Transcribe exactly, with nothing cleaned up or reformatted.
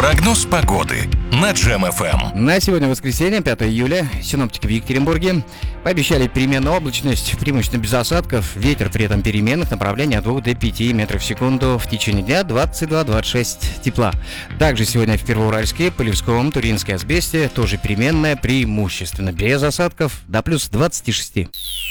Прогноз погоды на Джем эф эм. На сегодня воскресенье, пятое июля. Синоптики в Екатеринбурге пообещали переменную облачность, преимущественно без осадков. Ветер при этом переменных направлений от двух до пяти метров в секунду. В течение дня двадцать два - двадцать шесть тепла. Также сегодня в Первоуральске, Полевском, Туринской, Асбесте тоже переменная, преимущественно без осадков, до плюс двадцати шести.